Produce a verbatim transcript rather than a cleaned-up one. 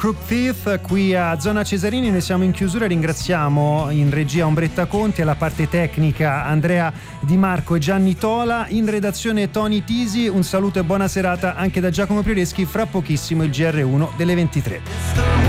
Crook Thief qui a Zona Cesarini. Noi siamo in chiusura, ringraziamo in regia Ombretta Conti, alla parte tecnica Andrea Di Marco e Gianni Tola, in redazione Tony Tisi. Un saluto e buona serata anche da Giacomo Prioreschi. Fra pochissimo il G R uno delle ventitré.